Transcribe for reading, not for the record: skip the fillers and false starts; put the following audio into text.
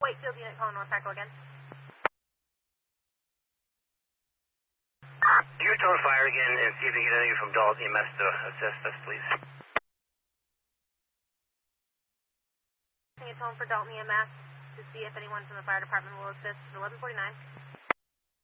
Whitefield unit calling North Parkville again. You tone fire again and see if you can get anyone from Dalton EMS to assist us, please. Can you tone for Dalton EMS to see if anyone from the fire department will assist 1149?